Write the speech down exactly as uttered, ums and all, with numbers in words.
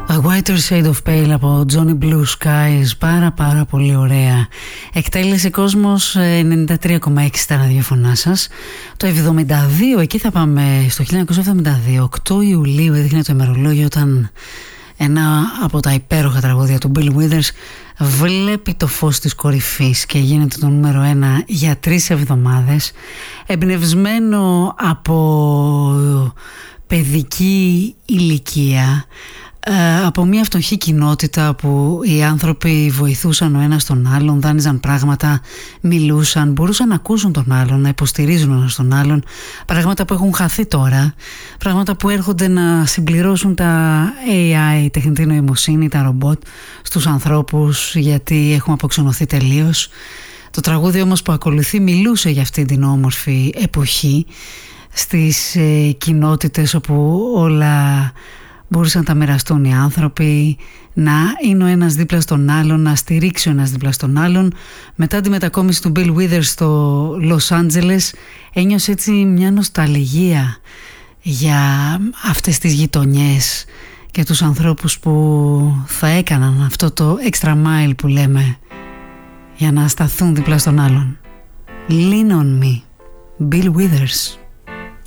A Whiter Shade of Pale από Johnny Blue Skies, πάρα πάρα πολύ ωραία εκτέλεση. Κόσμος ενενήντα τρία κόμμα έξι στα ραδιοφωνά σας. Το εβδομήντα δύο, εκεί θα πάμε, στο χίλια εννιακόσια εβδομήντα δύο, οκτώ Ιουλίου έδειχνε το ημερολόγιο όταν ένα από τα υπέροχα τραγούδια του Bill Withers βλέπει το φως της κορυφής και γίνεται το νούμερο ένα για τρεις εβδομάδες, εμπνευσμένο από παιδική ηλικία, από μια φτωχή κοινότητα που οι άνθρωποι βοηθούσαν ο ένας τον άλλον, δάνειζαν πράγματα, μιλούσαν, μπορούσαν να ακούσουν τον άλλον, να υποστηρίζουν ο ένας τον άλλον, πράγματα που έχουν χαθεί τώρα, πράγματα που έρχονται να συμπληρώσουν τα έι άι, η τεχνητή νοημοσύνη, τα ρομπότ στους ανθρώπους, γιατί έχουμε αποξενωθεί τελείως. Το τραγούδι όμως που ακολουθεί μιλούσε για αυτή την όμορφη εποχή, στις ε, κοινότητες όπου όλα μπορούσαν να τα μοιραστούν οι άνθρωποι, να είναι ο ένας δίπλα στον άλλον, να στηρίξει ο ένας δίπλα στον άλλον. Μετά τη μετακόμιση του Bill Withers στο Λος Άντζελες ένιωσε έτσι μια νοσταλγία για αυτές τις γειτονιές και τους ανθρώπους που θα έκαναν αυτό το extra mile που λέμε για να σταθούν δίπλα στον άλλον. Lean on me, Bill Withers.